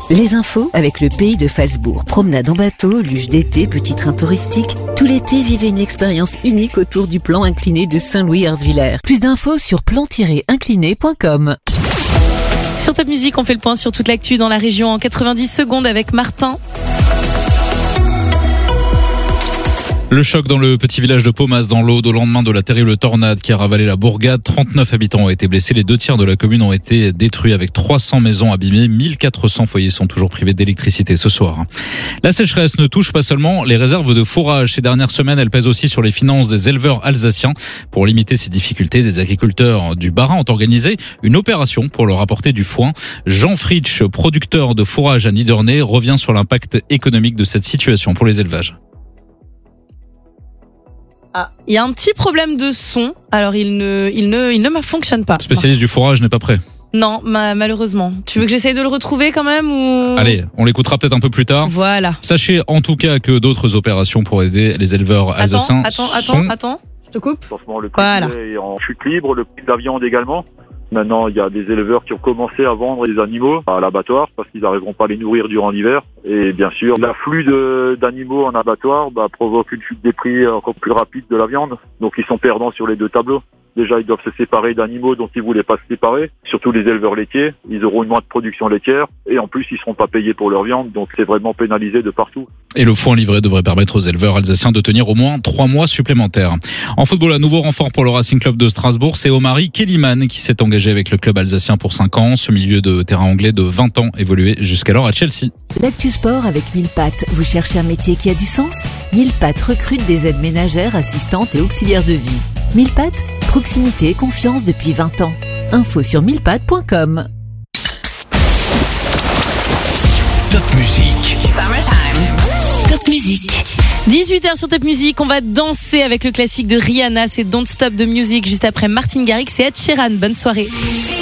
Les infos avec le pays de Falsbourg. Promenade en bateau, luge d'été, petit train touristique. Tout l'été, vivez une expérience unique autour du plan incliné de Saint-Louis-Herzviller. Plus d'infos sur plan-incliné.com. Sur Top Music, on fait le point sur toute l'actu dans la région en 90 secondes avec Martin. Le choc dans le petit village de Paumas dans l'Aude au lendemain de la terrible tornade qui a ravalé la bourgade. 39 habitants ont été blessés. Les 2/3 de la commune ont été détruits avec 300 maisons abîmées. 1400 foyers sont toujours privés d'électricité ce soir. La sécheresse ne touche pas seulement les réserves de fourrage. Ces dernières semaines, elle pèse aussi sur les finances des éleveurs alsaciens. Pour limiter ces difficultés, des agriculteurs du Bas-Rhin ont organisé une opération pour leur apporter du foin. Jean Fritsch, producteur de fourrage à Niderney, revient sur l'impact économique de cette situation pour les élevages. Ah, il y a un petit problème de son, alors il ne fonctionne pas. Le spécialiste du fourrage n'est pas prêt. Non, malheureusement. Tu veux que j'essaye de le retrouver quand même ou... Allez, on l'écoutera peut-être un peu plus tard. Voilà. Sachez en tout cas que d'autres opérations pour aider les éleveurs alsaciens Attends, je te coupe. Le prix est en chute libre, le prix de la viande également. Maintenant, il y a des éleveurs qui ont commencé à vendre des animaux à l'abattoir parce qu'ils n'arriveront pas à les nourrir durant l'hiver. Et bien sûr, l'afflux d'animaux en abattoir provoque une chute des prix encore plus rapide de la viande. Donc ils sont perdants sur les deux tableaux. Déjà, ils doivent se séparer d'animaux dont ils ne voulaient pas se séparer. Surtout les éleveurs laitiers. Ils auront une moins de production laitière. Et en plus, ils ne seront pas payés pour leur viande. Donc c'est vraiment pénalisé de partout. Et le foin livré devrait permettre aux éleveurs alsaciens de tenir au moins 3 mois supplémentaires. En football, un nouveau renfort pour le Racing Club de Strasbourg. C'est Omari Kellyman qui s'est engagé avec le club alsacien pour 5 ans. Ce milieu de terrain anglais de 20 ans évoluait jusqu'alors à Chelsea. L'actu sport avec 1000 pattes. Vous cherchez un métier qui a du sens ? 1000 pattes recrute des aides ménagères, assistantes et auxiliaires de vie. 1000 pattes, proximité et confiance depuis 20 ans. Info sur 1000pattes.com. Top Music. Summertime. Top Music. 18h sur Top Music, on va danser avec le classique de Rihanna, c'est Don't Stop the Music, juste après Martin Garrix et Ed Sheeran. Bonne soirée.